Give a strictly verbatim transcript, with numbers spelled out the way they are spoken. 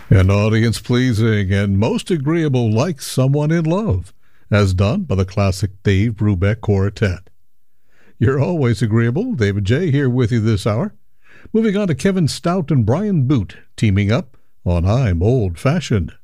And audience-pleasing and most agreeable like Someone in Love, as done by the classic Dave Brubeck Quartet. You're always agreeable. David J. here with you this hour. Moving on to Kevin Stout and Brian Boot teaming up on I'm Old Fashioned.